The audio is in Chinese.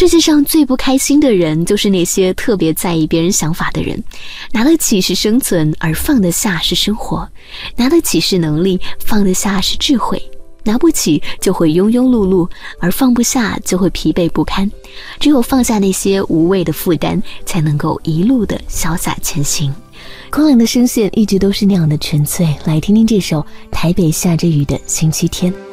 世界上最不开心的人，就是那些特别在意别人想法的人。拿得起是生存，而放得下是生活。拿得起是能力，放得下是智慧。拿不起就会庸庸碌碌，而放不下就会疲惫不堪。只有放下那些无谓的负担，才能够一路的潇洒前行。光良的声线一直都是那样的纯粹，来听听这首《台北下着雨的星期天》。